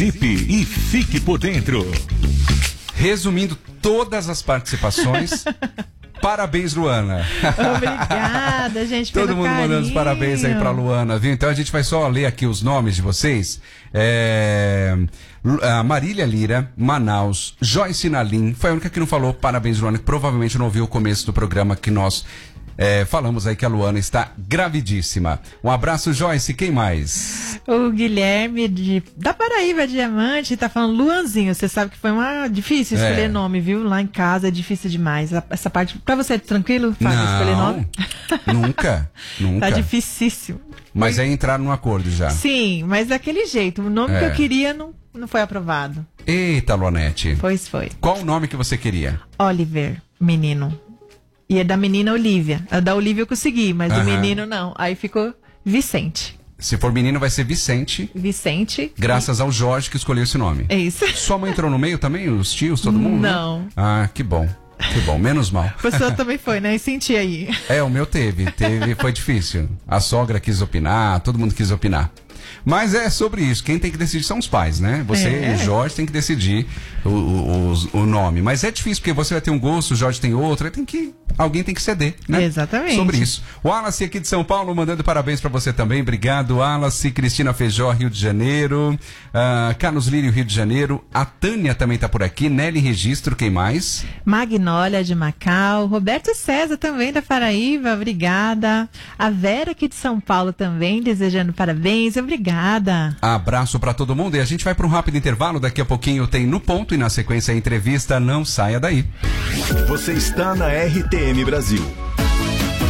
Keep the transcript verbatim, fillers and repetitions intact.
Participe e fique por dentro. Resumindo todas as participações, parabéns, Luana. Obrigada, gente, Todo pelo mundo carinho. mandando os parabéns aí pra Luana, viu? Então a gente vai só ler aqui os nomes de vocês. É... A Marília Lira, Manaus, Joyce Nalim, foi a única que não falou parabéns, Luana, que provavelmente não ouviu o começo do programa que nós é, falamos aí que a Luana está gravidíssima. Um abraço, Joyce, quem mais? O Guilherme de, da Paraíba Diamante tá falando Luanzinho. Você sabe que foi uma difícil escolher É. nome, viu? Lá em casa é difícil demais. Essa parte, pra você é tranquilo, Fábio, escolher nome? nunca, nunca. Tá dificílimo. Mas aí entraram num acordo já. Sim, mas daquele jeito. O nome É. que eu queria não, não foi aprovado. Eita, Luanete. Pois foi. Qual o nome que você queria? Oliver, menino. E é da menina Olivia. A da Olivia eu consegui, mas Aham. do menino não. Aí ficou Vicente. Se for menino, vai ser Vicente, Vicente. graças ao Jorge que escolheu esse nome. É isso. Sua mãe entrou no meio também? Os tios, todo mundo? Não. Ah, que bom. Que bom, menos mal. A pessoa também foi, né? E senti aí. É, o meu teve. Teve, foi difícil. A sogra quis opinar, todo mundo quis opinar. Mas é sobre isso. Quem tem que decidir são os pais, né? Você É. e Jorge tem que decidir o, o, o, o nome. Mas é difícil, porque você vai ter um gosto, o Jorge tem outro. Aí tem que, alguém tem que ceder, né? Exatamente. Sobre isso. O Wallace aqui de São Paulo mandando parabéns pra você também. Obrigado, Wallace. Cristina Feijó, Rio de Janeiro. Ah, Carlos Lírio, Rio de Janeiro. A Tânia também tá por aqui. Nelly Registro, quem mais? Magnólia de Macau. Roberto César também da Paraíba. Obrigada. A Vera aqui de São Paulo também desejando parabéns. Obrigada. Abraço pra todo mundo e a gente vai para um rápido intervalo. Daqui a pouquinho tem No Ponto e na sequência a entrevista. Não saia daí. Você está na R T M Brasil.